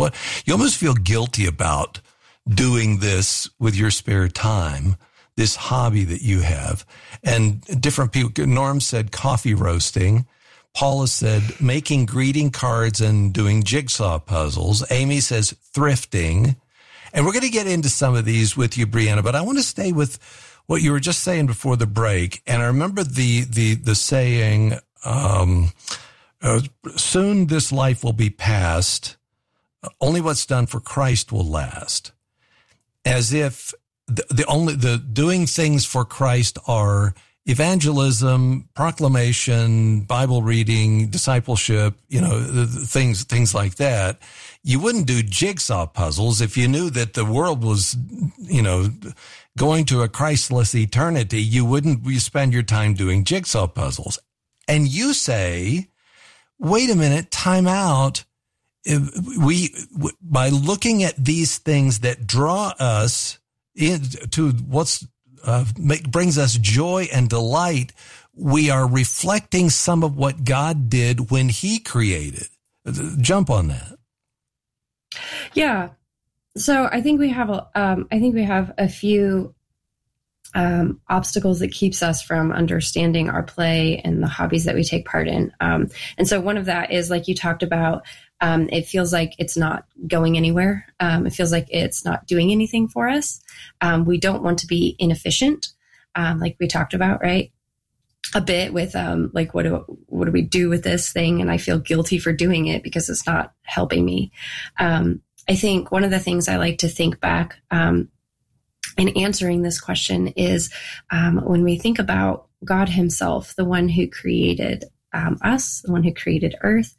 What you almost feel guilty about doing this with your spare time, this hobby that you have. And different people, Norm said coffee roasting. Paula said making greeting cards and doing jigsaw puzzles. Amy says thrifting. And we're going to get into some of these with you, Brianna, but I want to stay with what you were just saying before the break. And I remember the saying, soon this life will be past. Only what's done for Christ will last. As if the doing things for Christ are evangelism, proclamation, Bible reading, discipleship, things like that. You wouldn't do jigsaw puzzles if you knew that the world was, going to a Christless eternity. You spend your time doing jigsaw puzzles. And you say, wait a minute, time out. By looking at these things that draw us into what's brings us joy and delight, we are reflecting some of what God did when he created. Jump on that. Yeah. So I think we have a few obstacles that keeps us from understanding our play and the hobbies that we take part in. And so one of that is, like you talked about, it feels like it's not going anywhere. It feels like it's not doing anything for us. We don't want to be inefficient, like we talked about, right? A bit with like what do we do with this thing? And I feel guilty for doing it because it's not helping me. I think one of the things I like to think back in answering this question is when we think about God himself, the one who created us, the one who created Earth.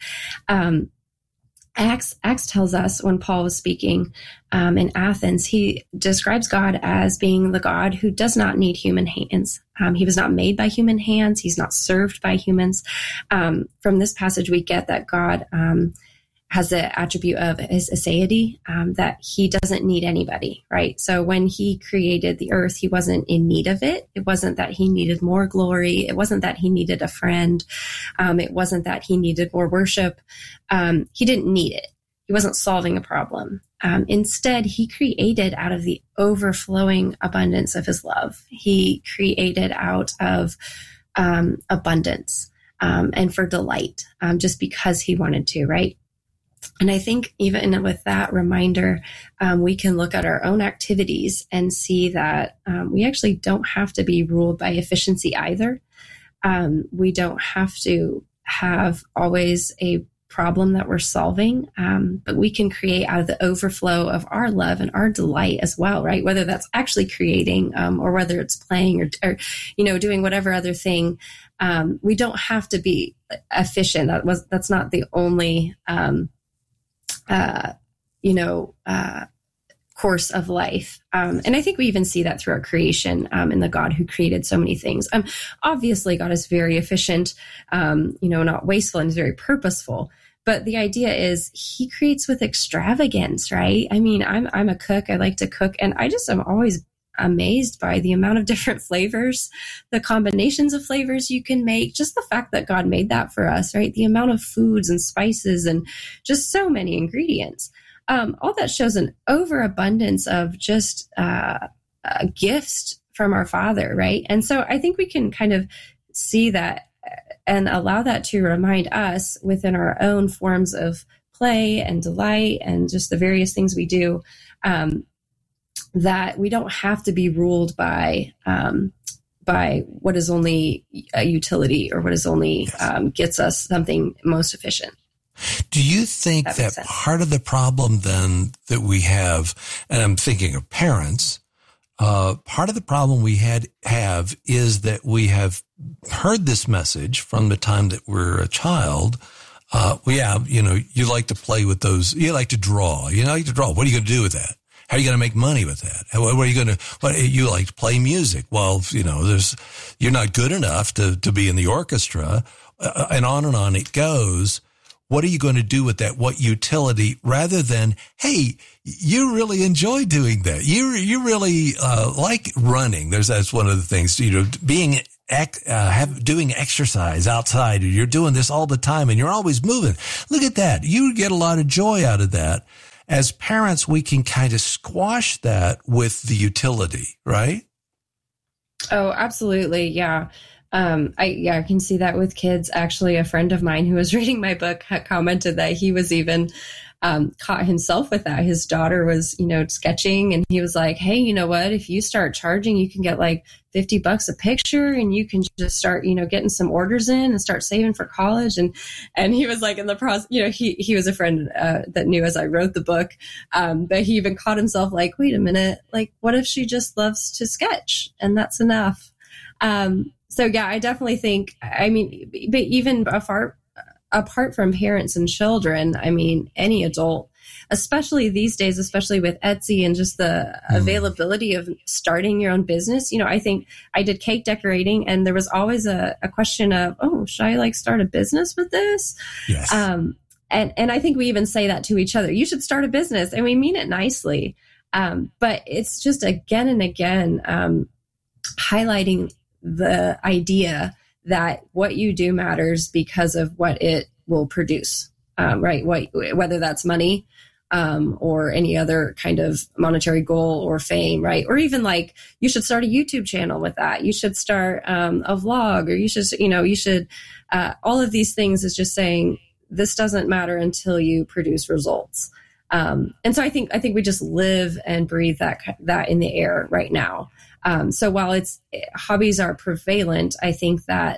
Acts tells us, when Paul was speaking in Athens, he describes God as being the God who does not need human hands. He was not made by human hands. He's not served by humans. From this passage, we get that God has the attribute of his aseity, that he doesn't need anybody, right? So when he created the earth, he wasn't in need of it. It wasn't that he needed more glory. It wasn't that he needed a friend. It wasn't that he needed more worship. He didn't need it. He wasn't solving a problem. Instead, he created out of the overflowing abundance of his love. He created out of abundance and for delight, just because he wanted to, right? And I think even with that reminder, we can look at our own activities and see that we actually don't have to be ruled by efficiency either. We don't have to have always a problem that we're solving, but we can create out of the overflow of our love and our delight as well, right? Whether that's actually creating or whether it's playing or doing whatever other thing. We don't have to be efficient. That's not the only course of life. And I think we even see that through our creation in the God who created so many things. Obviously, God is very efficient, not wasteful, and is very purposeful. But the idea is he creates with extravagance, right? I mean, I'm a cook. I like to cook. And I just am always amazed by the amount of different flavors, the combinations of flavors you can make, just the fact that God made that for us, right? The amount of foods and spices and just so many ingredients. All that shows an overabundance of just gifts from our Father, right? And so I think we can kind of see that and allow that to remind us within our own forms of play and delight and just the various things we do, that we don't have to be ruled by what is only a utility or what is only gets us something most efficient. Do you think that part of the problem then that we have, and I'm thinking of parents, part of the problem we have is that we have heard this message from the time that we're a child. You like to play with those. You like to draw. What are you going to do with that? How are you going to make money with that? What are you going to, you like to play music? Well, you're not good enough to be in the orchestra, and on it goes. What are you going to do with that? What utility, rather than, hey, you really enjoy doing that. You really, like running. That's one of the things, doing exercise outside. You're doing this all the time and you're always moving. Look at that. You get a lot of joy out of that. as parents, we can kind of squash that with the utility, right? Oh, absolutely. Yeah. I can see that with kids. Actually, a friend of mine who was reading my book had commented that he was even caught himself with that. His daughter was, sketching, and he was like, hey, you know what? If you start charging, you can get like $50 a picture, and you can just start, getting some orders in and start saving for college. And he was like in the process, he was a friend that knew as I wrote the book, but he even caught himself like, wait a minute, like, what if she just loves to sketch and that's enough? So yeah, I definitely think, but even apart from parents and children, any adult, especially these days, especially with Etsy and just the availability of starting your own business. I think I did cake decorating, and there was always a question of, oh, should I start a business with this? Yes. And I think we even say that to each other. You should start a business, and we mean it nicely. But it's just again and again, highlighting the idea that what you do matters because of what it will produce, right? Whether that's money, or any other kind of monetary goal or fame, right? Or even you should start a YouTube channel with that. You should start a vlog, or you should, all of these things is just saying this doesn't matter until you produce results. And so I think we just live and breathe that in the air right now. So while hobbies are prevalent, I think that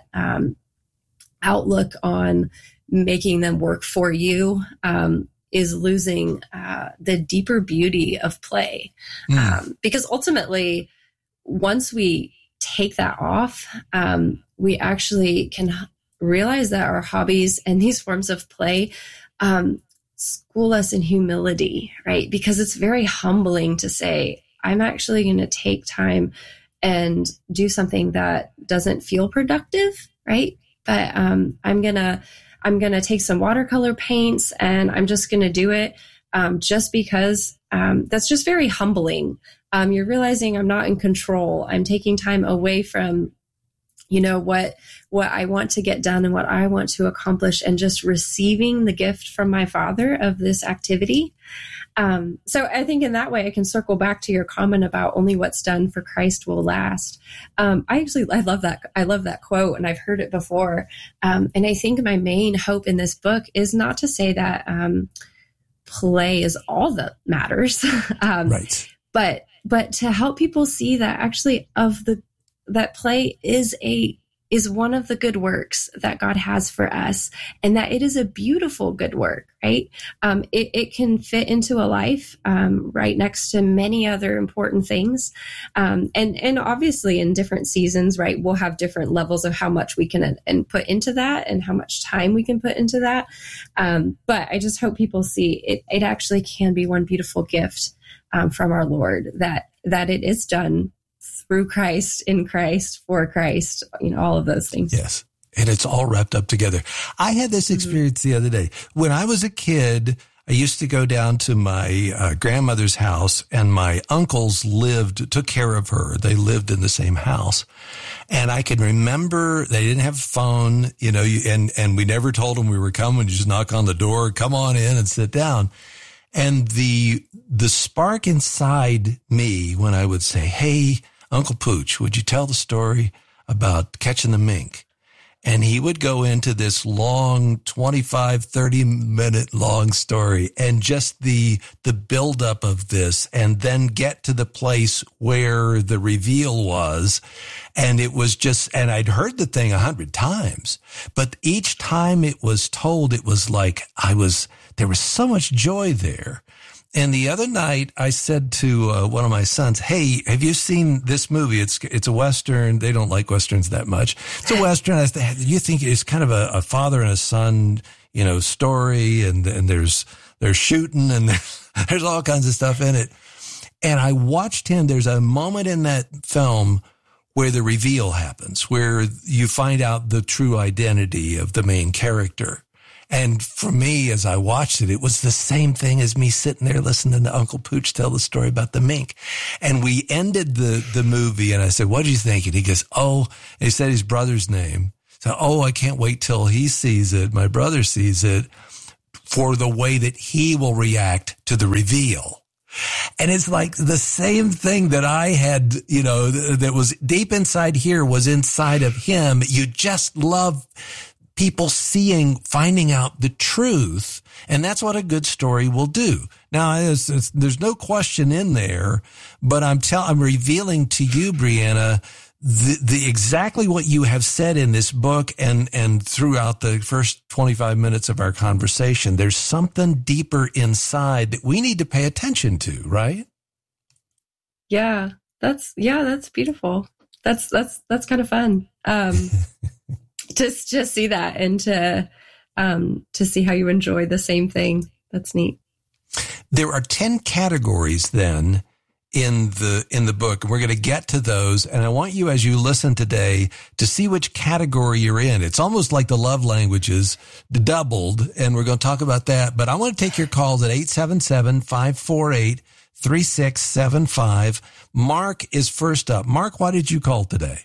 outlook on making them work for you is losing the deeper beauty of play. Because ultimately, once we take that off, we actually can realize that our hobbies and these forms of play school us in humility, right? Because it's very humbling to say, I'm actually going to take time and do something that doesn't feel productive, right? But I'm going to take some watercolor paints, and I'm just going to do it just because that's just very humbling. You're realizing I'm not in control. I'm taking time away from, what I want to get done and what I want to accomplish, and just receiving the gift from my Father of this activity. So I think in that way, I can circle back to your comment about only what's done for Christ will last. I love that. I love that quote, and I've heard it before. And I think my main hope in this book is not to say that play is all that matters, right? But to help people see that actually that play is one of the good works that God has for us, and that it is a beautiful good work, right? It can fit into a life right next to many other important things. And obviously in different seasons, right, we'll have different levels of how much we can and put into that and how much time we can put into that. But I just hope people see it actually can be one beautiful gift from our Lord, that it is done through Christ, in Christ, for Christ, all of those things. Yes. And it's all wrapped up together. I had this experience the other day. When I was a kid, I used to go down to my grandmother's house, and my uncles took care of her. They lived in the same house. And I can remember they didn't have a phone, and we never told them we were coming. You just knock on the door, come on in and sit down. And the spark inside me when I would say, hey, Uncle Pooch, would you tell the story about catching the mink? And he would go into this long 25, 30-minute long story, and just the buildup of this, and then get to the place where the reveal was. And it was and I'd heard the thing 100 times, but each time it was told, it was like there was so much joy there. And the other night I said to one of my sons, hey, have you seen this movie? It's a Western. They don't like Westerns that much. It's a Western. I said, do you think it's kind of a father and a son, story? And there's shooting, and there's all kinds of stuff in it. And I watched him. There's a moment in that film where the reveal happens, where you find out the true identity of the main character. And for me, as I watched it, it was the same thing as me sitting there listening to Uncle Pooch tell the story about the mink. And we ended the movie, and I said, what did you think? And he goes, and he said his brother's name. So, I can't wait till he sees it. My brother sees it. for the way that he will react to the reveal. And it's like the same thing that I had, that was deep inside here was inside of him. You just love people finding out the truth. And that's what a good story will do. Now, there's no question in there, but I'm revealing to you, Brianna, the exactly what you have said in this book and throughout the first 25 minutes of our conversation. There's something deeper inside that we need to pay attention to, right? Yeah, that's beautiful. That's kind of fun. Just see that and to see how you enjoy the same thing. That's neat. There are 10 categories then in the book, and we're going to get to those. And I want you, as you listen today, to see which category you're in. It's almost like the love languages doubled, and we're going to talk about that. But I want to take your calls at 877-548-3675. Mark is first up. Mark, why did you call today?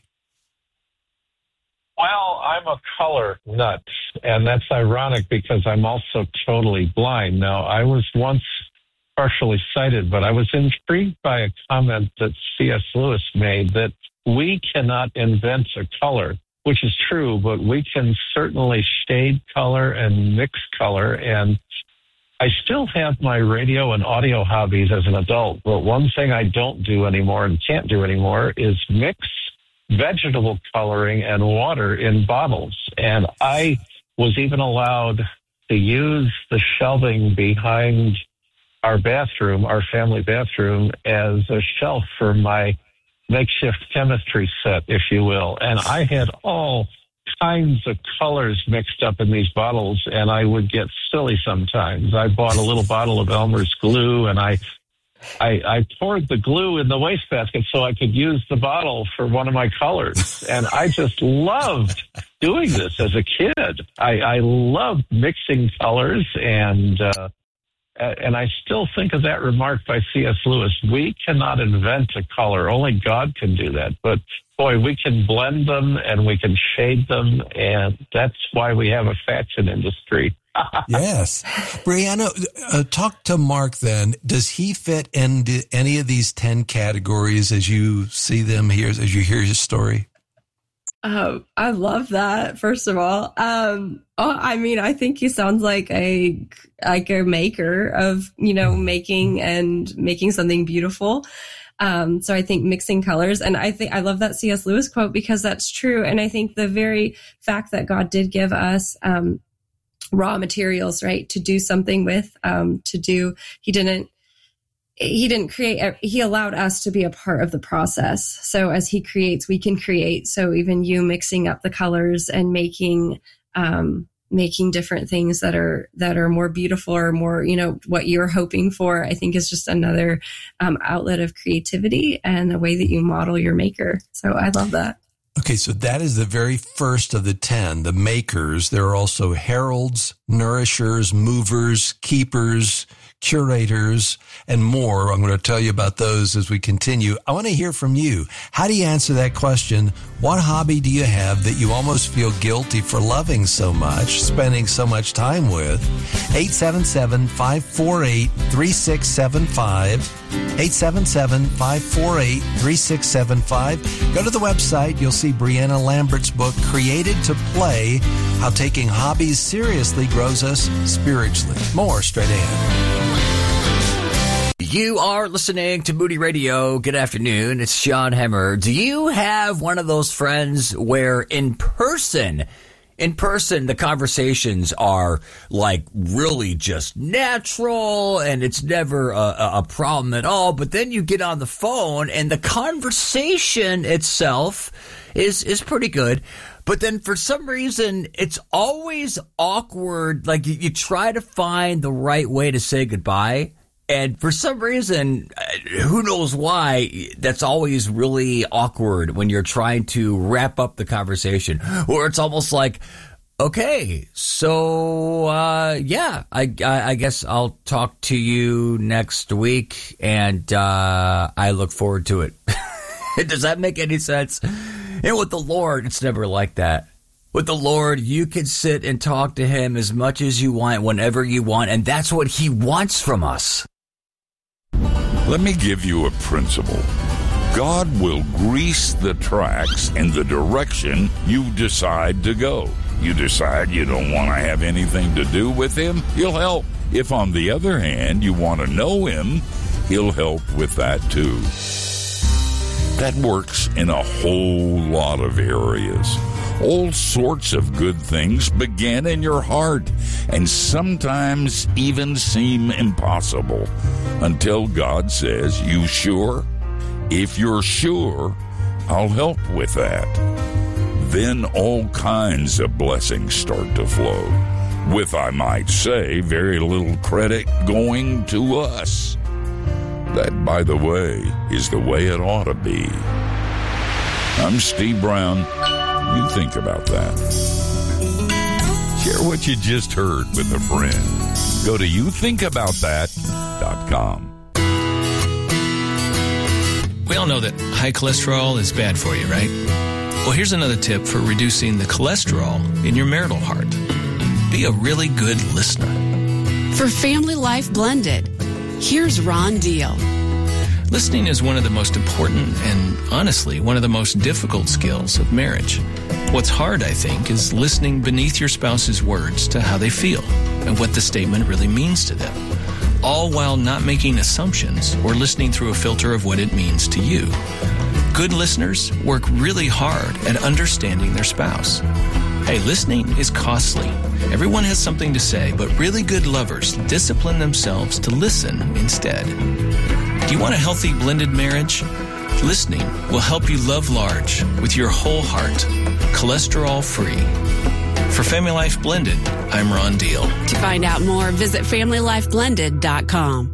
Well, I'm a color nut, and that's ironic because I'm also totally blind. Now, I was once partially sighted, but I was intrigued by a comment that C.S. Lewis made that we cannot invent a color, which is true, but we can certainly shade color and mix color. And I still have my radio and audio hobbies as an adult, but one thing I don't do anymore and can't do anymore is mix vegetable coloring and water in bottles. And I was even allowed to use the shelving behind our bathroom, our family bathroom, as a shelf for my makeshift chemistry set, if you will. And I had all kinds of colors mixed up in these bottles, and I would get silly sometimes. I bought a little bottle of Elmer's glue, and I poured the glue in the wastebasket so I could use the bottle for one of my colors. And I just loved doing this as a kid. I loved mixing colors, and I still think of that remark by C.S. Lewis. We cannot invent a color. Only God can do that. But, boy, we can blend them and we can shade them, and that's why we have a fashion industry. Yes. Brianna, talk to Mark then. Does he fit into any of these 10 categories as you see them here, as you hear his story? I love that, first of all. I think he sounds like a maker of, making something beautiful. So I think mixing colors, and I love that C.S. Lewis quote because that's true. And I think the very fact that God did give us, raw materials, right, to do something with, he didn't create, he allowed us to be a part of the process. So as he creates, we can create. So even you mixing up the colors and making different things that are more beautiful or more, what you're hoping for, I think is just another outlet of creativity and the way that you model your maker. So I love that. Okay, so that is the very first of the 10, the makers. There are also heralds, nourishers, movers, keepers, curators, and more. I'm going to tell you about those as we continue. I want to hear from you. How do you answer that question? What hobby do you have that you almost feel guilty for loving so much, spending so much time with? 877-548-3675. 877-548-3675. Go to the website. You'll see Brianna Lambert's book, Created to Play, How Taking Hobbies Seriously Grows Us Spiritually. More straight ahead. You are listening to Moody Radio. Good afternoon. It's Sean Hemmer. Do you have one of those friends where in person, the conversations are like really just natural and it's never a problem at all. But then you get on the phone and the conversation itself is pretty good. But then for some reason, it's always awkward. Like you try to find the right way to say goodbye. And for some reason, who knows why, that's always really awkward when you're trying to wrap up the conversation. Or it's almost like, okay, so, I guess I'll talk to you next week, and I look forward to it. Does that make any sense? And with the Lord, it's never like that. With the Lord, you can sit and talk to him as much as you want, whenever you want, and that's what he wants from us. Let me give you a principle. God will grease the tracks in the direction you decide to go. You decide you don't want to have anything to do with him, he'll help. If, on the other hand, you want to know him, he'll help with that too. That works in a whole lot of areas. All sorts of good things begin in your heart and sometimes even seem impossible until God says, "You sure? If you're sure, I'll help with that." Then all kinds of blessings start to flow, with, I might say, very little credit going to us. That, by the way, is the way it ought to be. I'm Steve Brown. You think about that. Share what you just heard with a friend. Go to youthinkaboutthat.com. We all know that high cholesterol is bad for you, right? Well, here's another tip for reducing the cholesterol in your marital heart. Be a really good listener. For Family Life Blended, here's Ron Deal. Listening is one of the most important and, honestly, one of the most difficult skills of marriage. What's hard, I think, is listening beneath your spouse's words to how they feel and what the statement really means to them, all while not making assumptions or listening through a filter of what it means to you. Good listeners work really hard at understanding their spouse. Hey, listening is costly. Everyone has something to say, but really good lovers discipline themselves to listen instead. Do you want a healthy blended marriage? Listening will help you love large with your whole heart, cholesterol-free. For Family Life Blended, I'm Ron Deal. To find out more, visit FamilyLifeBlended.com.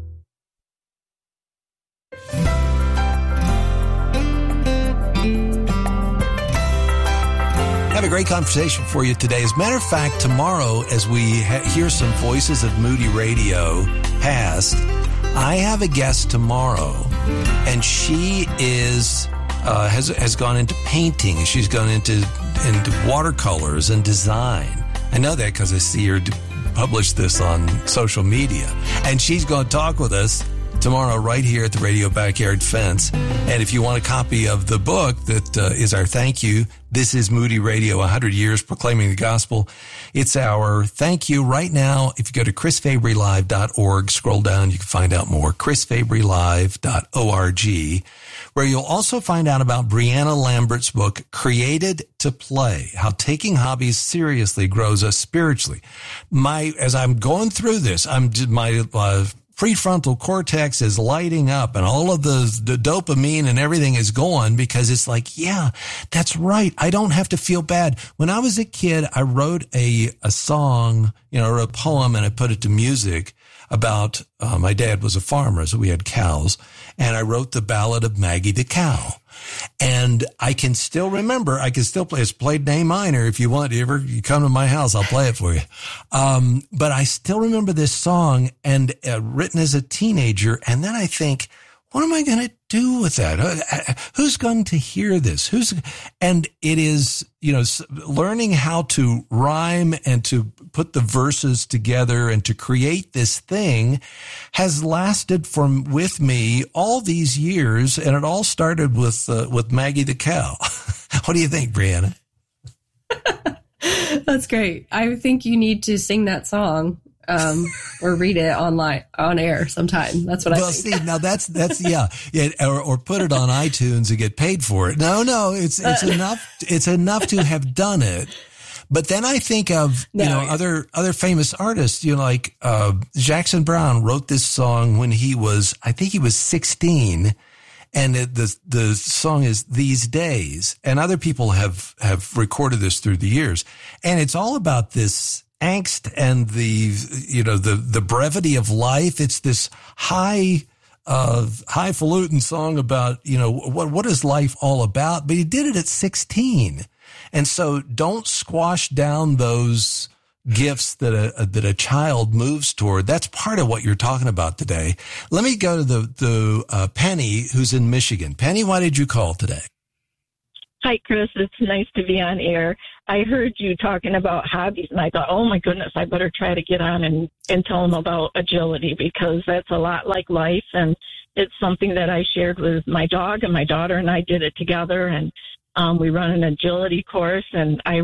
Have a great conversation for you today. As a matter of fact, tomorrow, as we hear some voices of Moody Radio past, I have a guest tomorrow, and she is has gone into painting. She's gone into watercolors and design. I know that because I see her publish this on social media, and she's going to talk with us tomorrow right here at the Radio Backyard Fence. And if you want a copy of the book that is our thank you, this is Moody Radio, 100 Years Proclaiming the Gospel. It's our thank you right now. If you go to chrisfabrylive.org, scroll down, you can find out more. chrisfabrylive.org, where you'll also find out about Brianna Lambert's book, Created to Play, How Taking Hobbies Seriously Grows Us Spiritually. As I'm going through this, my prefrontal cortex is lighting up and all of the dopamine and everything is going, because it's like, yeah, that's right. I don't have to feel bad. When I was a kid, I wrote a song, or a poem, and I put it to music about, my dad was a farmer, so we had cows, and I wrote the ballad of Maggie the Cow. And I can still remember, play, it's played in A minor. If you want, you come to my house, I'll play it for you. But I still remember this song, and written as a teenager. And then I think, what am I going to do with that? Who's going to hear this? And it is, learning how to rhyme and to put the verses together and to create this thing has lasted with me all these years. And it all started with Maggie the Cow. What do you think, Brianna? That's great. I think you need to sing that song. Or read it online on air sometime. That's what I think. Well, see, now that's yeah, or put it on iTunes and get paid for it. No, it's enough. It's enough to have done it. But then I think of other famous artists. Like Jackson Browne wrote this song when he was 16. And the song is These Days, and other people have recorded this through the years, and it's all about this angst and the brevity of life. It's this highfalutin song about, what is life all about? But he did it at 16. And so don't squash down those gifts that a child moves toward. That's part of what you're talking about today. Let me go to the Penny, who's in Michigan. Penny, why did you call today? Hi, Chris. It's nice to be on air. I heard you talking about hobbies, and I thought, oh, my goodness, I better try to get on and tell them about agility, because that's a lot like life, and it's something that I shared with my dog, and my daughter and I did it together, and we run an agility course, and I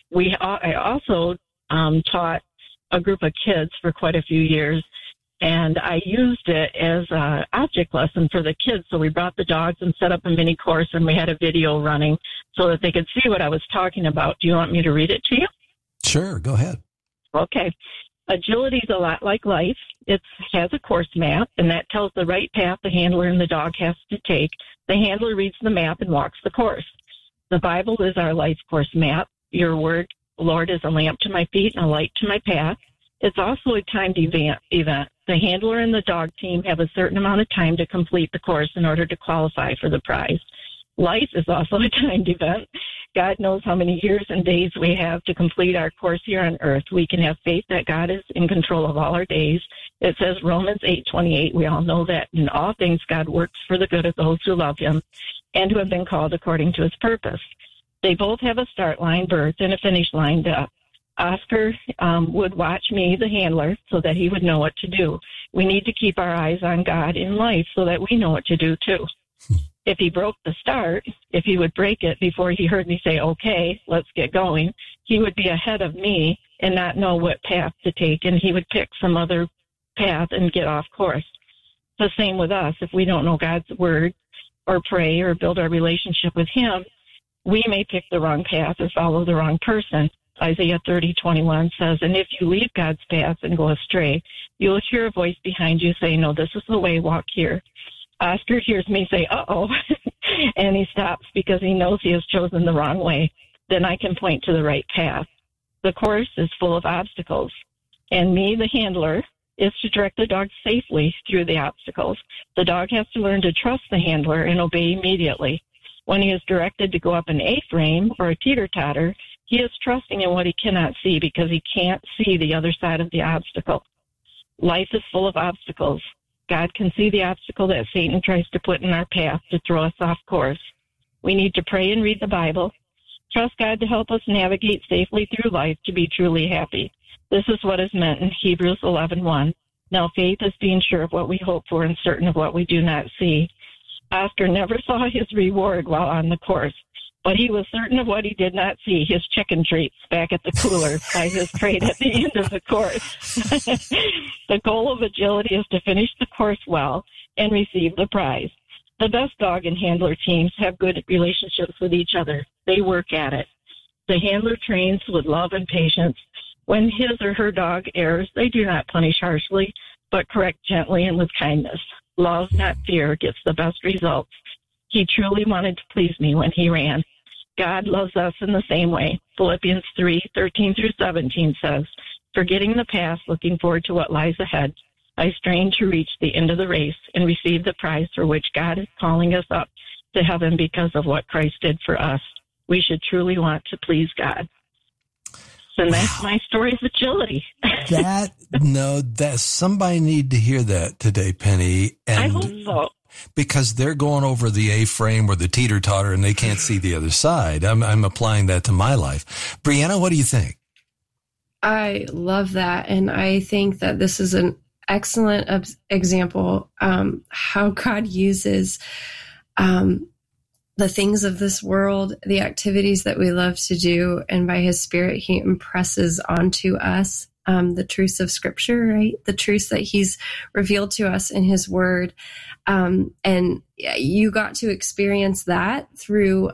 also taught a group of kids for quite a few years, and I used it as an object lesson for the kids. So we brought the dogs and set up a mini course, and we had a video running so that they could see what I was talking about. Do you want me to read it to you? Sure, go ahead. Okay. Agility is a lot like life. It has a course map, and that tells the right path the handler and the dog has to take. The handler reads the map and walks the course. The Bible is our life course map. Your word, Lord, is a lamp to my feet and a light to my path. It's also a timed event. The handler and the dog team have a certain amount of time to complete the course in order to qualify for the prize. Life is also a timed event. God knows how many years and days we have to complete our course here on earth. We can have faith that God is in control of all our days. It says Romans 8:28. We all know that in all things God works for the good of those who love him and who have been called according to his purpose. They both have a start line, birth, and a finish line, death. Oscar would watch me, the handler, so that he would know what to do. We need to keep our eyes on God in life so that we know what to do too. If he broke the start, if he would break it before he heard me say, okay, let's get going, he would be ahead of me and not know what path to take, and he would pick some other path and get off course. The same with us. If we don't know God's word or pray or build our relationship with him, we may pick the wrong path or follow the wrong person. Isaiah 30:21 says, and if you leave God's path and go astray, you'll hear a voice behind you say, no, this is the way, walk here. Oscar hears me say, uh-oh, and he stops because he knows he has chosen the wrong way. Then I can point to the right path. The course is full of obstacles, and me, the handler, is to direct the dog safely through the obstacles. The dog has to learn to trust the handler and obey immediately. When he is directed to go up an A-frame or a teeter-totter, he is trusting in what he cannot see because he can't see the other side of the obstacle. Life is full of obstacles. God can see the obstacle that Satan tries to put in our path to throw us off course. We need to pray and read the Bible. Trust God to help us navigate safely through life to be truly happy. This is what is meant in Hebrews 11:1. Now faith is being sure of what we hope for and certain of what we do not see. Oscar never saw his reward while on the course, but he was certain of what he did not see, his chicken treats back at the cooler by his crate at the end of the course. The goal of agility is to finish the course well and receive the prize. The best dog and handler teams have good relationships with each other. They work at it. The handler trains with love and patience. When his or her dog errs, they do not punish harshly, but correct gently and with kindness. Love, not fear, gets the best results. He truly wanted to please me when he ran. God loves us in the same way. Philippians 3:13-17 says, forgetting the past, looking forward to what lies ahead, I strain to reach the end of the race and receive the prize for which God is calling us up to heaven because of what Christ did for us. We should truly want to please God. And that's my story of agility. That somebody need to hear that today, Penny. And I hope so. Because they're going over the A-frame or the teeter-totter and they can't see the other side. I'm applying that to my life. Brianna, what do you think? I love that. And I think that this is an excellent example how God uses the things of this world, the activities that we love to do, and by his Spirit, he impresses onto us the truths of Scripture, right? The truths that he's revealed to us in his word. And you got to experience that through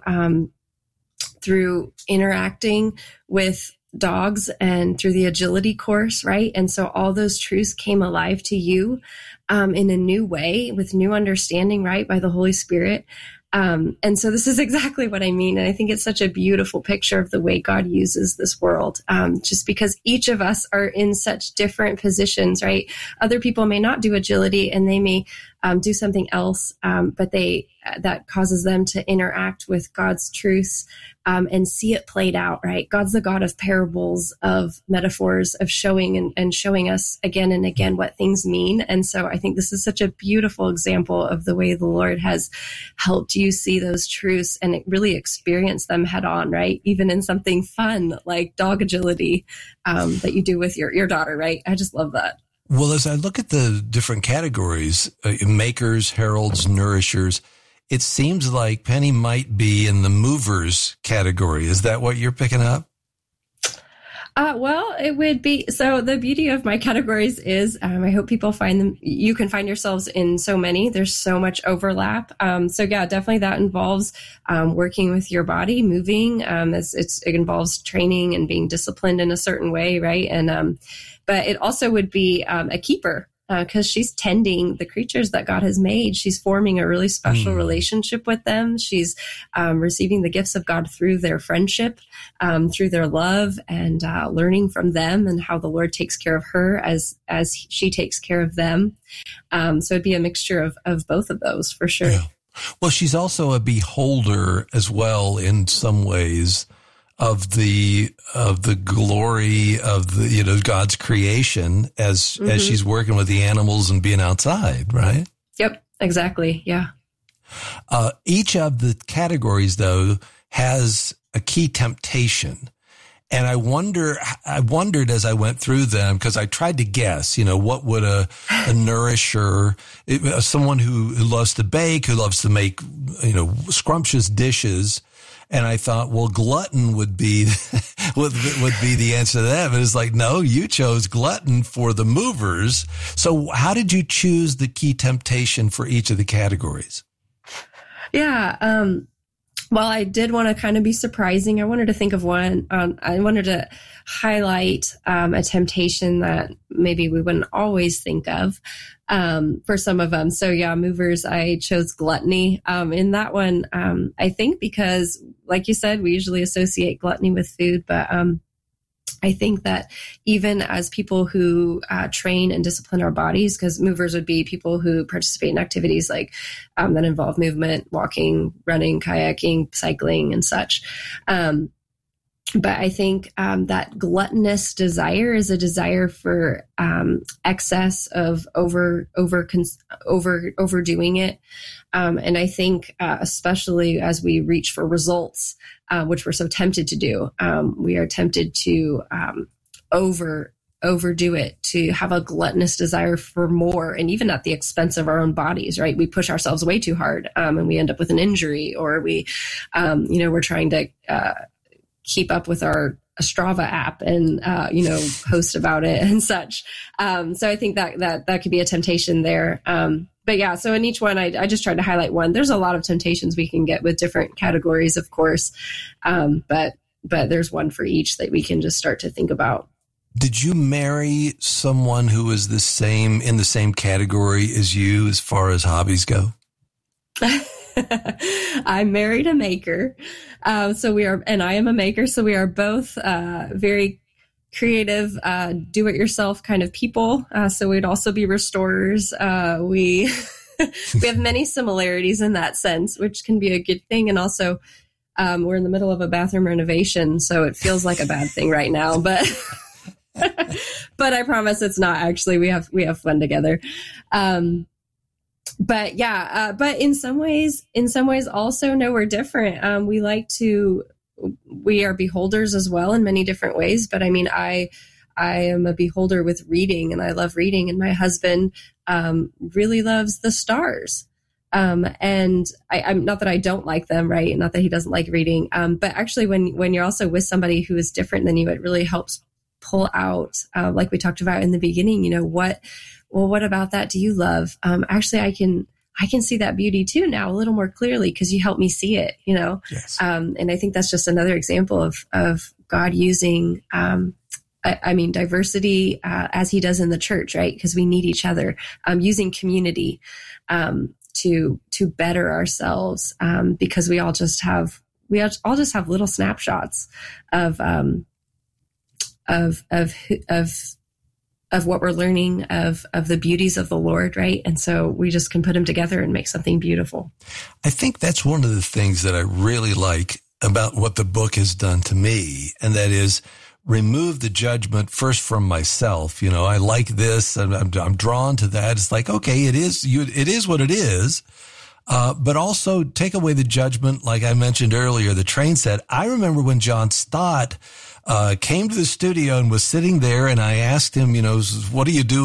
interacting with dogs and through the agility course, right? And so all those truths came alive to you in a new way with new understanding, right? By the Holy Spirit. And so this is exactly what I mean. And I think it's such a beautiful picture of the way God uses this world, just because each of us are in such different positions, right? Other people may not do agility and they may do something else, but that causes them to interact with God's truths and see it played out, right? God's the God of parables, of metaphors, of showing and showing us again and again what things mean. And so I think this is such a beautiful example of the way the Lord has helped you see those truths and really experience them head on, right? Even in something fun like dog agility that you do with your daughter, right? I just love that. Well, as I look at the different categories, makers, heralds, nourishers, it seems like Penny might be in the movers category. Is that what you're picking up? Well, it would be. So the beauty of my categories is I hope people find them. You can find yourselves in so many. There's so much overlap. So yeah, definitely that involves working with your body, moving. It involves training and being disciplined in a certain way, right? And but it also would be a keeper. Because she's tending the creatures that God has made. She's forming a really special relationship with them. She's receiving the gifts of God through their friendship, through their love, and learning from them and how the Lord takes care of her as she takes care of them. So it'd be a mixture of both of those for sure. Yeah. Well, she's also a beholder as well in some ways of the glory of the, God's creation as she's working with the animals and being outside, right? Yep, exactly. Yeah. Each of the categories though has a key temptation. And I wondered as I went through them, because I tried to guess, what would a nourisher, someone who loves to bake, who loves to make, scrumptious dishes. And I thought, well, glutton would be would be the answer to that. But it's like, no, you chose glutton for the movers. So how did you choose the key temptation for each of the categories? Yeah. Well, I did want to kind of be surprising. I wanted to think of one. I wanted to highlight a temptation that maybe we wouldn't always think of for some of them. So yeah, movers, I chose gluttony. In that one, I think because, like you said, we usually associate gluttony with food, but I think that even as people who train and discipline our bodies, because movers would be people who participate in activities like that involve movement, walking, running, kayaking, cycling, and such. But I think that gluttonous desire is a desire for excess of overdoing it. And I think especially as we reach for results, which we're so tempted to do, we are tempted to overdo it, to have a gluttonous desire for more, and even at the expense of our own bodies, right? We push ourselves way too hard, and we end up with an injury, or we, we're trying to keep up with our Strava app and, post about it and such. So I think that could be a temptation there. But yeah, so in each one, I just tried to highlight one. There's a lot of temptations we can get with different categories, of course. But there's one for each that we can just start to think about. Did you marry someone who was in the same category as you as far as hobbies go? I married a maker. And I am a maker. So we are both very creative, do-it-yourself kind of people. So we'd also be restorers. We have many similarities in that sense, which can be a good thing. And also, we're in the middle of a bathroom renovation, so it feels like a bad thing right now. But but I promise it's not. Actually, we have fun together. But yeah, but in some ways also, no, we're different. We are beholders as well in many different ways. But I mean, I am a beholder with reading, and I love reading, and my husband really loves the stars. And I'm not that I don't like them, right? Not that he doesn't like reading. But actually when you're also with somebody who is different than you, it really helps pull out, like we talked about in the beginning, what about that do you love? Actually, I can see that beauty too now a little more clearly because you help me see it, Yes. And I think that's just another example of God using, diversity, as he does in the church, right? Because we need each other, using community, to better ourselves, because we all just have little snapshots of what we're learning of the beauties of the Lord, right? And so we just can put them together and make something beautiful. I think that's one of the things that I really like about what the book has done to me, and that is remove the judgment first from myself. I like this, and I'm drawn to that. It's like, okay, it is what it is. But also take away the judgment, like I mentioned earlier, the train set. I remember when John Stott came to the studio and was sitting there, and I asked him, what do you do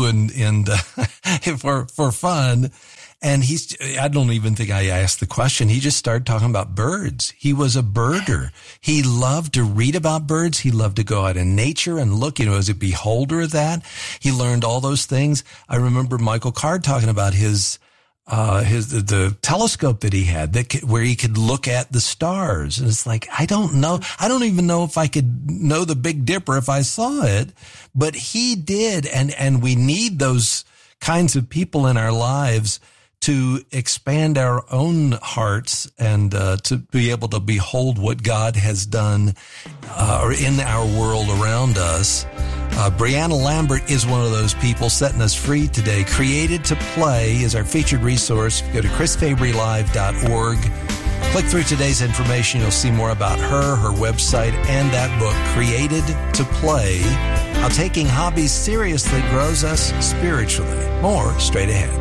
for fun? And I don't even think I asked the question. He just started talking about birds. He was a birder. He loved to read about birds. He loved to go out in nature and look, as a beholder of that. He learned all those things. I remember Michael Card talking about the telescope that he had where he could look at the stars. And it's like, I don't know. I don't even know if I could know the Big Dipper if I saw it, but he did. And we need those kinds of people in our lives to expand our own hearts and to be able to behold what God has done in our world around us. Brianna Lambert is one of those people setting us free today. Created to Play is our featured resource. Go to chrisfabrylive.org. Click through today's information. You'll see more about her website, and that book, Created to Play, How Taking Hobbies Seriously Grows Us Spiritually. More straight ahead.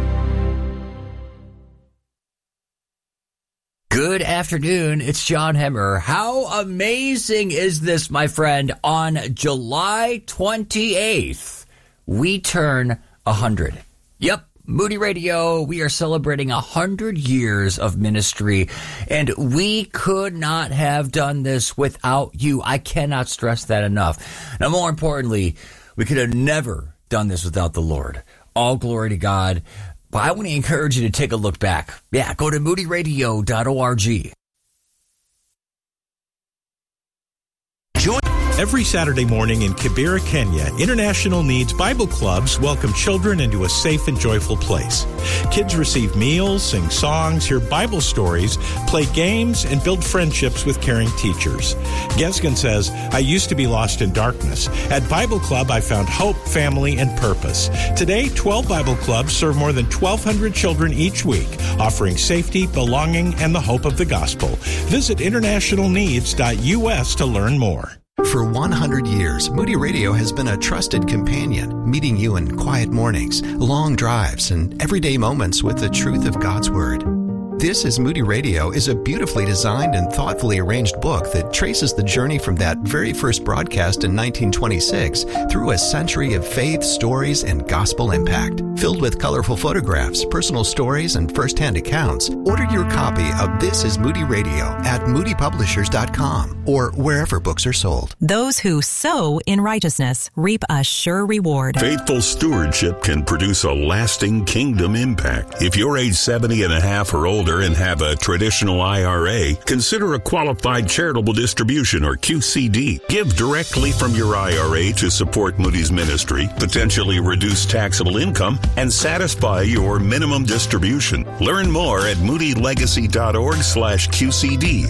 Good afternoon. It's John Hemmer. How amazing is this, my friend? On July 28th, we turn 100. Yep, Moody Radio, we are celebrating 100 years of ministry, and we could not have done this without you. I cannot stress that enough. Now, more importantly, we could have never done this without the Lord. All glory to God. But I want to encourage you to take a look back. Yeah, go to moodyradio.org. Every Saturday morning in Kibera, Kenya, International Needs Bible Clubs welcome children into a safe and joyful place. Kids receive meals, sing songs, hear Bible stories, play games, and build friendships with caring teachers. Gesgen says, I used to be lost in darkness. At Bible Club, I found hope, family, and purpose. Today, 12 Bible Clubs serve more than 1,200 children each week, offering safety, belonging, and the hope of the gospel. Visit internationalneeds.us to learn more. For 100 years, Moody Radio has been a trusted companion, meeting you in quiet mornings, long drives, and everyday moments with the truth of God's Word. This is Moody Radio is a beautifully designed and thoughtfully arranged book that traces the journey from that very first broadcast in 1926 through a century of faith, stories, and gospel impact. Filled with colorful photographs, personal stories, and first-hand accounts, order your copy of This is Moody Radio at moodypublishers.com or wherever books are sold. Those who sow in righteousness reap a sure reward. Faithful stewardship can produce a lasting kingdom impact. If you're age 70 and a half or older and have a traditional IRA, consider a qualified charitable distribution or QCD. Give directly from your IRA to support Moody's ministry, potentially reduce taxable income, and satisfy your minimum distribution. Learn more at moodylegacy.org/QCD.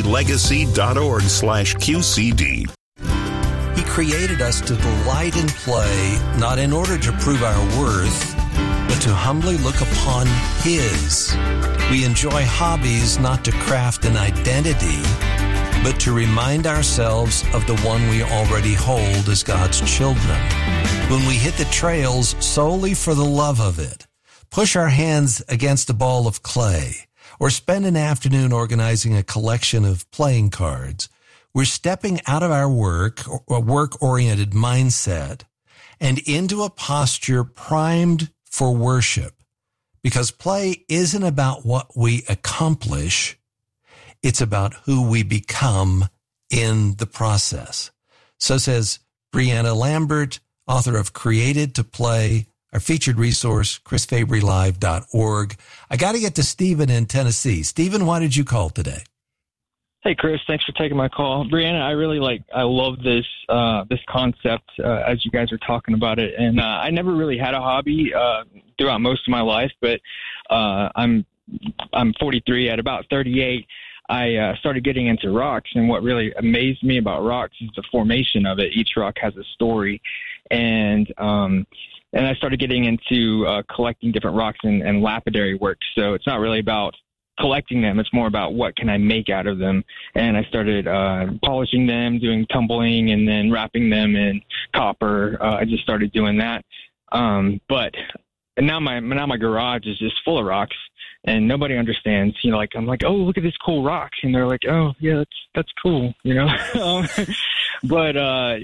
moodylegacy.org/QCD. He created us to delight in play, not in order to prove our worth, but to humbly look upon His. We enjoy hobbies not to craft an identity, but to remind ourselves of the one we already hold as God's children. When we hit the trails solely for the love of it, push our hands against a ball of clay, or spend an afternoon organizing a collection of playing cards, we're stepping out of our work-oriented mindset and into a posture primed for worship. Because play isn't about what we accomplish. It's about who we become in the process. So says Brianna Lambert, author of Created to Play, our featured resource, chrisfabrylive.org. I got to get to Stephen in Tennessee. Stephen, why did you call today? Hey, Chris, thanks for taking my call. Brianna, I love this concept as you guys are talking about it. And I never really had a hobby throughout most of my life, but I'm 43. At about 38, I started getting into rocks. And what really amazed me about rocks is the formation of it. Each rock has a story. And I started getting into collecting different rocks and lapidary work. So it's not really about collecting them. It's more about what can I make out of them. And I started polishing them, doing tumbling, and then wrapping them in copper. I just started doing that. But now my garage is just full of rocks. and nobody understands. You know, like I'm like, oh, look at this cool rock, and they're like, oh, yeah, that's cool. You know, but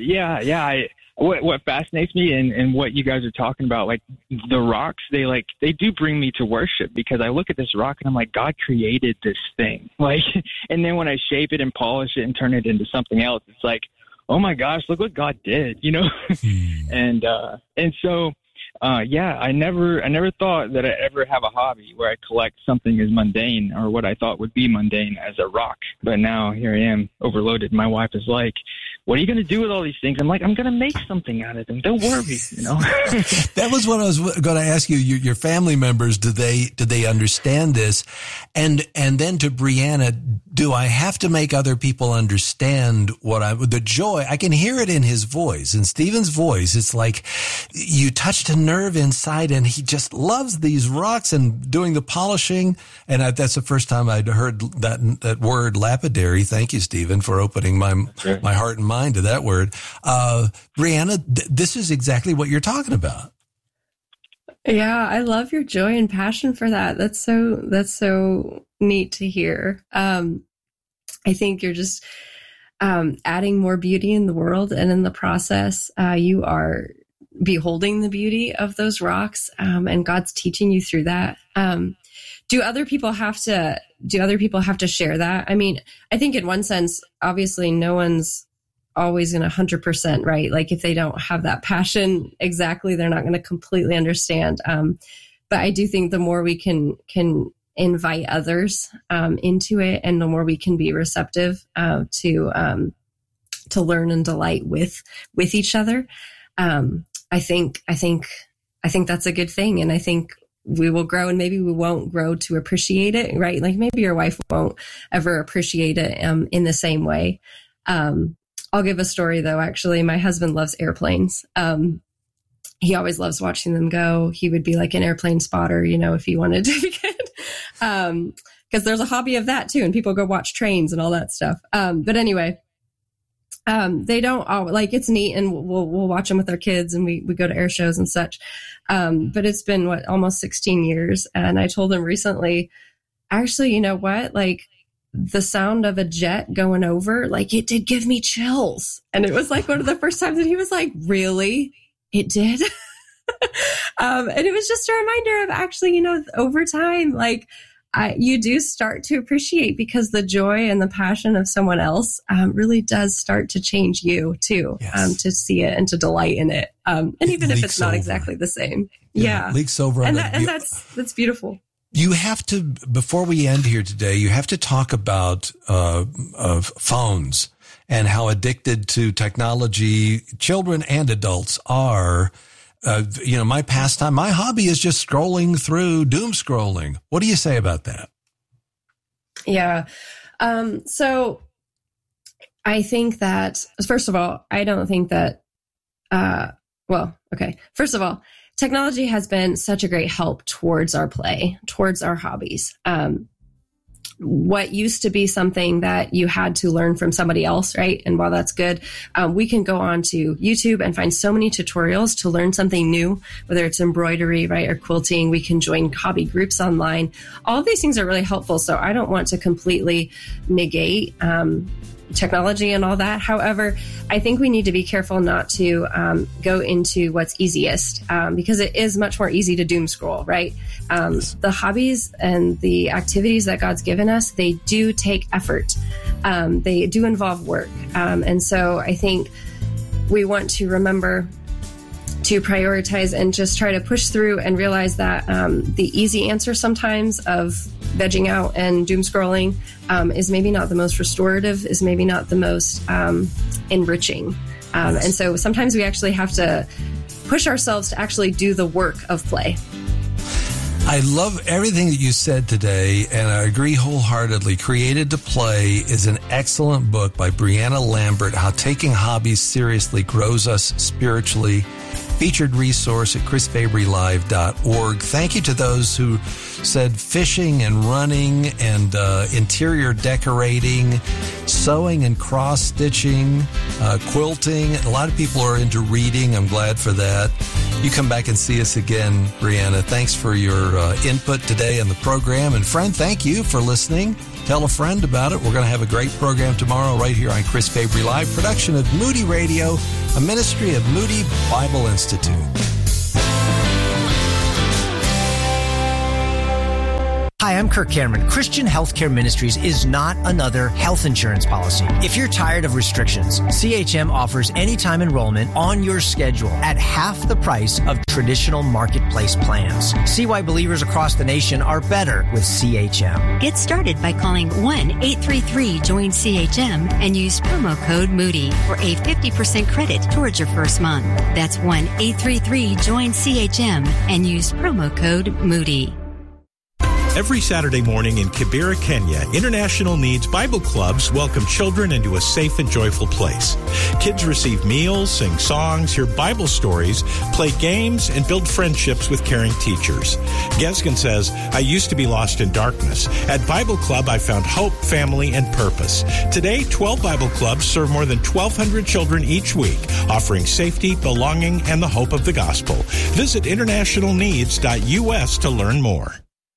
what fascinates me and what you guys are talking about, like the rocks, they do bring me to worship, because I look at this rock and I'm like, God created this thing. Like, and then when I shape it and polish it and turn it into something else, it's like, oh my gosh, look what God did, you know? And so, I never thought that I'd ever have a hobby where I collect something as mundane, or what I thought would be mundane, as a rock. But now here I am, overloaded. My wife is like, what are you going to do with all these things? I'm like, I'm going to make something out of them. Don't worry, you know. That was what I was going to ask you. Your family members, do they understand this? And then to Brianna, do I have to make other people understand the joy? I can hear it in his voice, in Stephen's voice. It's like you touched a nerve inside, and he just loves these rocks and doing the polishing. And that's the first time I'd heard that word, lapidary. Thank you, Stephen, for opening my heart and mind to that word. Brianna, this is exactly what you're talking about. Yeah, I love your joy and passion for that. That's so neat to hear. I think you're just adding more beauty in the world, and in the process, you are beholding the beauty of those rocks, and God's teaching you through that. Do other people have to share that? I mean, I think in one sense, obviously, no one's always in 100%, right? Like if they don't have that passion exactly, they're not going to completely understand. But I do think the more we can invite others into it, and the more we can be receptive to learn and delight with each other, I think that's a good thing. And I think we will grow, and maybe we won't grow to appreciate it, right? Like maybe your wife won't ever appreciate it in the same way. I'll give a story though. Actually, my husband loves airplanes. He always loves watching them go. He would be like an airplane spotter, you know, if he wanted to be good. Because there's a hobby of that too, and people go watch trains and all that stuff. But anyway, they don't all like, it's neat, and we'll watch them with our kids, and we go to air shows and such. But it's been almost 16 years. And I told him recently, actually, you know what? Like the sound of a jet going over, like it did give me chills. And it was like one of the first times that he was like, really? It did? And it was just a reminder of actually, you know, over time, like you do start to appreciate, because the joy and the passion of someone else really does start to change you too, to see it and to delight in it. And even if it's not exactly the same. Yeah. It leaks over. And that's beautiful. You have to, before we end here today, you have to talk about phones and how addicted to technology children and adults are. You know, my pastime, my hobby is just scrolling through, doom scrolling. What do you say about that? Yeah. So I think that, first of all, I don't think that, first of all, technology has been such a great help towards our play, towards our hobbies. What used to be something that you had to learn from somebody else, right? And while that's good, we can go on to YouTube and find so many tutorials to learn something new, whether it's embroidery, right, or quilting. We can join hobby groups online. All of these things are really helpful. So I don't want to completely negate technology and all that. However, I think we need to be careful not to go into what's easiest, because it is much more easy to doom scroll, right? The hobbies and the activities that God's given us, they do take effort. They do involve work. And so I think we want to remember to prioritize and just try to push through and realize that the easy answer sometimes of vegging out and doom scrolling is maybe not the most restorative, is maybe not the most enriching. And so sometimes we actually have to push ourselves to actually do the work of play. I love everything that you said today, and I agree wholeheartedly. Created to Play is an excellent book by Brianna Lambert, How Taking Hobbies Seriously Grows Us Spiritually. Featured resource at chrisfabrylive.org. Thank you to those who said fishing and running and interior decorating, sewing and cross-stitching, quilting. A lot of people are into reading. I'm glad for that. you come back and see us again, Brianna. Thanks for your input today on the program. And friend, thank you for listening. Tell a friend about it. We're going to have a great program tomorrow right here on Chris Fabry Live, production of Moody Radio, a ministry of Moody Bible Institute. Hi, I'm Kirk Cameron. Christian Healthcare Ministries is not another health insurance policy. If you're tired of restrictions, CHM offers anytime enrollment on your schedule at half the price of traditional marketplace plans. See why believers across the nation are better with CHM. Get started by calling 1-833-JOIN-CHM and use promo code Moody for a 50% credit towards your first month. That's 1-833-JOIN-CHM and use promo code Moody. Every Saturday morning in Kibera, Kenya, International Needs Bible Clubs welcome children into a safe and joyful place. Kids receive meals, sing songs, hear Bible stories, play games, and build friendships with caring teachers. Geskin says, I used to be lost in darkness. At Bible Club, I found hope, family, and purpose. Today, 12 Bible Clubs serve more than 1,200 children each week, offering safety, belonging, and the hope of the gospel. Visit internationalneeds.us to learn more.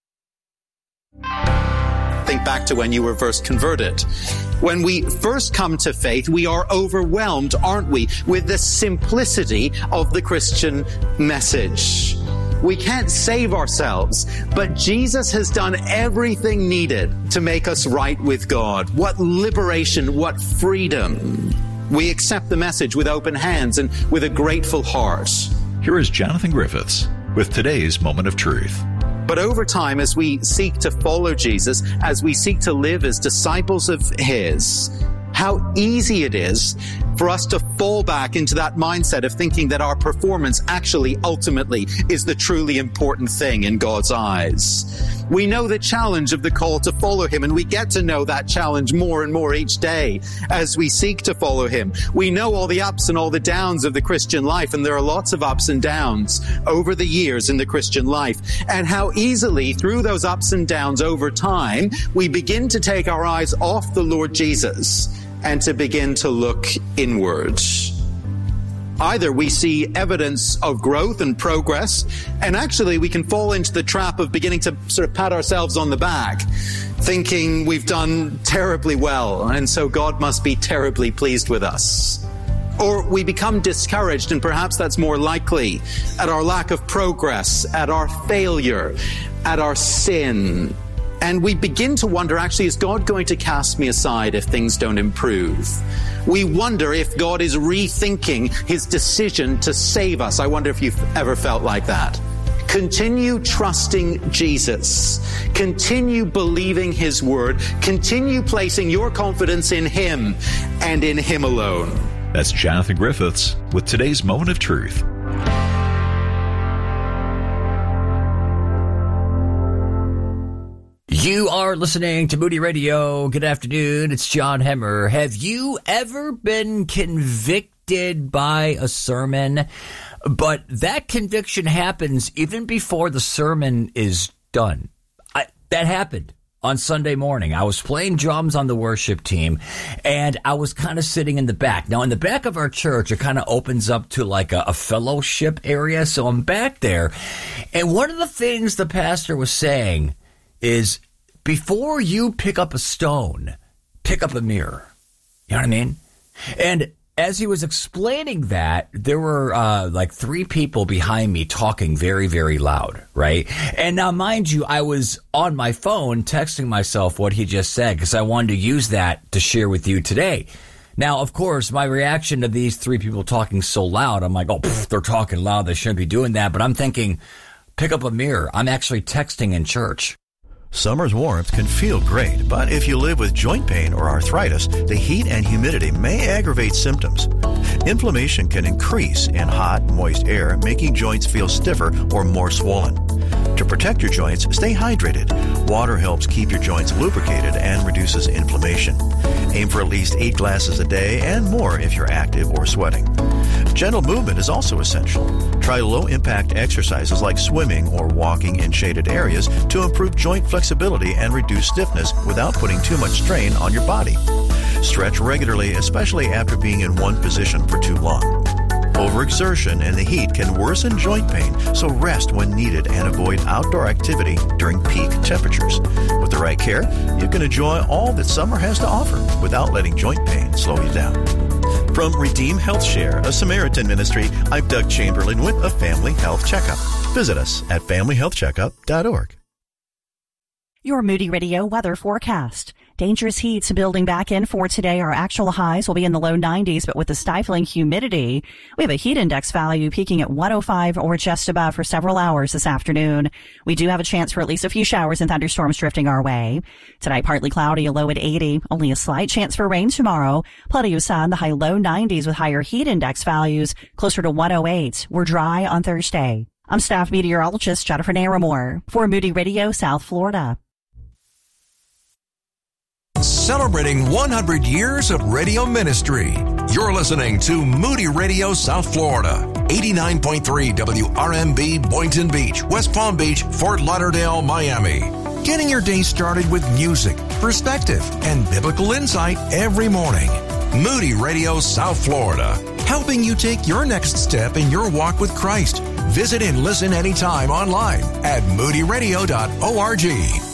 Think back to when you were first converted. When we first come to faith, we are overwhelmed, aren't we, with the simplicity of the Christian message. We can't save ourselves, but Jesus has done everything needed to make us right with God. What liberation, what freedom. We accept the message with open hands and with a grateful heart. Here is Jonathan Griffiths with today's Moment of Truth. But over time, as we seek to follow Jesus, as we seek to live as disciples of His, how easy it is for us to fall back into that mindset of thinking that our performance actually ultimately is the truly important thing in God's eyes. We know the challenge of the call to follow Him, and we get to know that challenge more and more each day as we seek to follow Him. We know all the ups and all the downs of the Christian life, and there are lots of ups and downs over the years in the Christian life, and how easily through those ups and downs over time, we begin to take our eyes off the Lord Jesus and to begin to look inwards. Either we see evidence of growth and progress, and actually we can fall into the trap of beginning to sort of pat ourselves on the back, thinking we've done terribly well, and so God must be terribly pleased with us. Or we become discouraged, and perhaps that's more likely, at our lack of progress, at our failure, at our sin. And we begin to wonder, actually, is God going to cast me aside if things don't improve? We wonder if God is rethinking His decision to save us. I wonder if you've ever felt like that. Continue trusting Jesus. Continue believing His word. Continue placing your confidence in Him and in Him alone. That's Jonathan Griffiths with today's Moment of Truth. You are listening to Moody Radio. Good afternoon. It's John Hemmer. Have you ever been convicted by a sermon, but that conviction happens even before the sermon is done? That happened on Sunday morning. I was playing drums on the worship team, and I was kind of sitting in the back. Now, in the back of our church, it kind of opens up to like a fellowship area, so I'm back there. And one of the things the pastor was saying is, before you pick up a stone, pick up a mirror. You know what I mean? And as he was explaining that, there were like three people behind me talking very, very loud, right? And now, mind you, I was on my phone texting myself what he just said because I wanted to use that to share with you today. Now, of course, my reaction to these three people talking so loud, I'm like, oh, they're talking loud. They shouldn't be doing that. But I'm thinking, pick up a mirror. I'm actually texting in church. Summer's warmth can feel great, but if you live with joint pain or arthritis, the heat and humidity may aggravate symptoms. Inflammation can increase in hot, moist air, making joints feel stiffer or more swollen. To protect your joints, stay hydrated. Water helps keep your joints lubricated and reduces inflammation. Aim for at least 8 glasses a day and more if you're active or sweating. Gentle movement is also essential. Try low-impact exercises like swimming or walking in shaded areas to improve joint flexibility and reduce stiffness without putting too much strain on your body. Stretch regularly, especially after being in one position for too long. Overexertion and the heat can worsen joint pain, so rest when needed and avoid outdoor activity during peak temperatures. With the right care, you can enjoy all that summer has to offer without letting joint pain slow you down. From Redeem Health Share, a Samaritan ministry, I'm Doug Chamberlain with a Family Health Checkup. Visit us at familyhealthcheckup.org. Your Moody Radio weather forecast. Dangerous heats building back in for today. Our actual highs will be in the low 90s, but with the stifling humidity, we have a heat index value peaking at 105 or just above for several hours this afternoon. We do have a chance for at least a few showers and thunderstorms drifting our way. Tonight, partly cloudy, a low at 80. Only a slight chance for rain tomorrow. Plenty of sun, the high low 90s with higher heat index values closer to 108. We're dry on Thursday. I'm staff meteorologist Jennifer Naramore for Moody Radio, South Florida. Celebrating 100 years of radio ministry. You're listening to Moody Radio South Florida, 89.3 WRMB Boynton Beach, West Palm Beach, Fort Lauderdale, Miami. Getting your day started with music, perspective, and biblical insight every morning. Moody Radio South Florida, helping you take your next step in your walk with Christ. Visit and listen anytime online at moodyradio.org.